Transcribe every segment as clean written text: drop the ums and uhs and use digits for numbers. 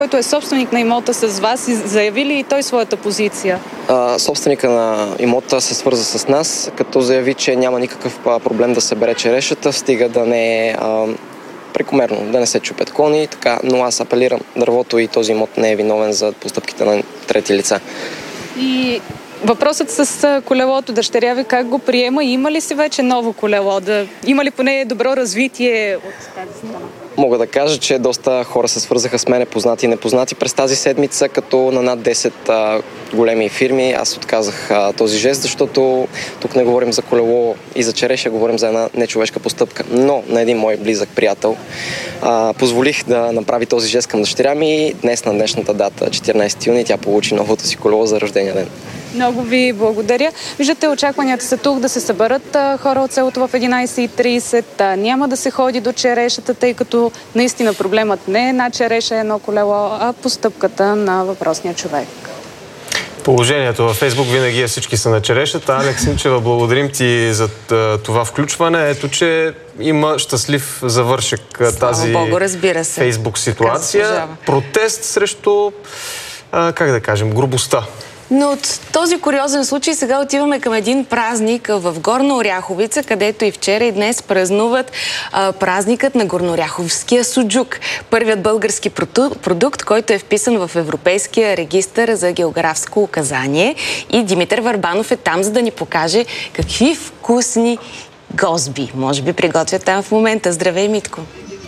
който е собственик на имота с вас, заяви ли и той своята позиция? Собственика на имота се свърза с нас, като заяви, че няма никакъв проблем да събере черешата, стига да не е прекомерно, да не се чупят клони, така, но аз апелирам, дървото и този имот не е виновен за постъпките на трети лица. И въпросът с колелото, дъщеря ви как го приема? Има ли си вече ново колело? Има ли поне добро развитие от тази страна? Мога да кажа, че доста хора се свързаха с мене, познати и непознати през тази седмица, като на над 10 големи фирми. Аз отказах този жест, защото тук не говорим за колело и за череша, говорим за една нечовешка постъпка. Но на един мой близък приятел позволих да направи този жест към дъщеря ми. Днес на днешната дата, 14 юни, тя получи новото си колело за рождения ден. Много ви благодаря. Виждате, очакванията са тук да се съберат хора от селото в 11:30. Няма да се ходи до черешата, тъй като наистина проблемът не е една череша, едно колело, а постъпката на въпросния човек. Положението във Фейсбук винаги всички са на черешата. Алекс Симчева, благодарим ти за това включване. Ето, че има щастлив завършек тази Фейсбук ситуация. Протест срещу, как да кажем, грубостта. Но от този куриозен случай сега отиваме към един празник в Горна Оряховица, където и вчера и днес празнуват празникът на горнооряховския суджук. Първият български продукт, който е вписан в Европейския регистър за географско указание. И Димитър Върбанов е там, за да ни покаже какви вкусни гозби може би приготвят там в момента. Здравей, Митко!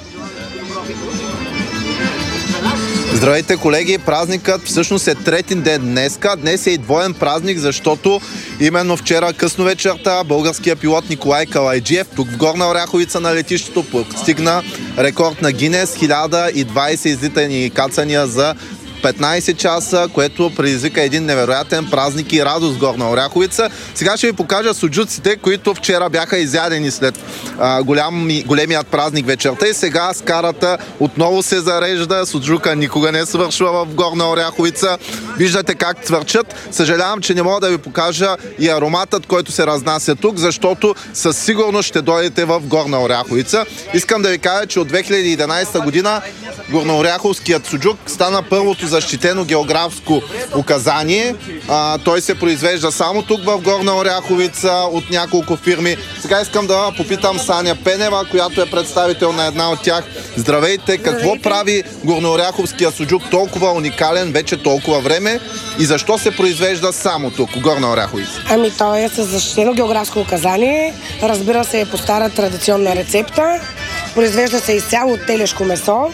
Здравейте, колеги! Празникът всъщност е трети ден днеска. Днес е и двоен празник, защото именно вчера късно вечерта българският пилот Николай Калайджиев тук в Горна Оряховица на летището постигна рекорд на Гинес, 1020 излитани и кацания за 15 часа, което предизвика един невероятен празник и радост в Горна Оряховица. Сега ще ви покажа суджуците, които вчера бяха изядени след големият празник вечерта и сега скарата отново се зарежда. Суджука никога не свършва в Горна Оряховица. Виждате как твърчат. Съжалявам, че не мога да ви покажа и ароматът, който се разнася тук, защото със сигурност ще дойдете в Горна Оряховица. Искам да ви кажа, че от 2011 година горнооряховският суджук стана първото защитено географско указание. Той се произвежда само тук в Горна Оряховица от няколко фирми. Сега искам да попитам Саня Пенева, която е представител на една от тях. Здравейте! Какво прави горнооряховския суджук толкова уникален вече толкова време и защо се произвежда само тук, в Горна Оряховица? Ами той е с защитено географско указание. Разбира се, е по стара традиционна рецепта. Произвежда се изцяло от телешко месо.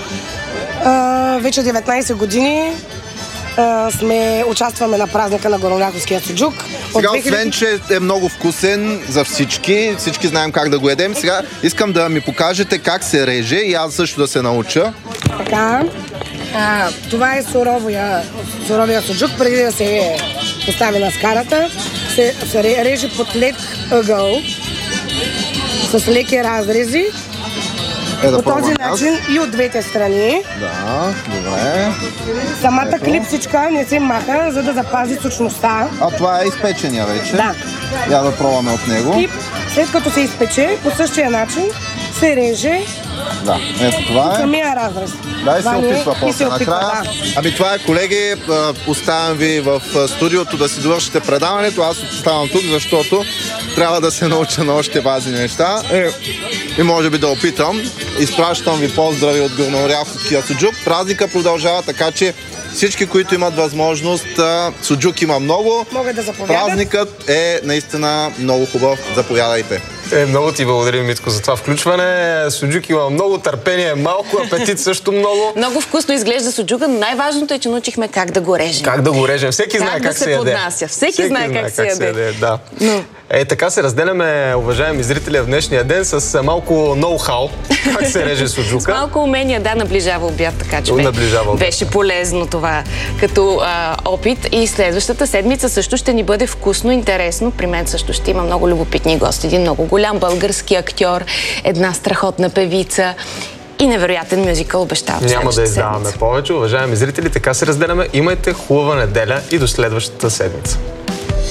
Вече 19 години участваме на празника на горнооряховския суджук. Сега, освен, че е много вкусен за всички знаем как да го едем, сега искам да ми покажете как се реже и аз също да се науча. Така, това е суровия суджук, преди да се постави на скарата. Се реже под лек ъгъл, с леки разрези. По този начин и от двете страни. Да, добре. Самата клипсичка не се маха, за да запази сочността. А това е изпечения вече? Да. Я да пробваме от него. И след като се изпече, по същия начин се реже. Да, ето това е. Самия разрез. Да, и се опитва после накрая. Ами това е, колеги, оставям ви в студиото да си довършите предаването. Аз оставам тук, защото трябва да се науча на още важни неща. И може би да опитам. Изпращам ви поздрави от горнооряховския суджук. Празника продължава, така че всички, които имат възможност, суджук има много. Могат да заповядат. Празникът е наистина много хубав. Заповядайте. Много ти благодарим, Митко, за това включване. Суджук има много, търпение малко, апетит също много. Много вкусно изглежда суджука, но най-важното е, че научихме как да го режем. Как да го режем. Всеки знае как се яде. Поднася. Всеки знае как се яде. Да. Но... така се разделяме, уважаеми зрители, в днешния ден с малко ноу-хау, как се реже суджука. С малко умения, да, наближава обяд, така че беше полезно това като опит. И следващата седмица също ще ни бъде вкусно, интересно. При мен също ще има много любопитни гости. Един много голям български актьор, една страхотна певица и невероятен мюзикъл обещава. Няма да издаваме повече, уважаеми зрители, така се разделяме. Имайте хубава неделя и до следващата седмица.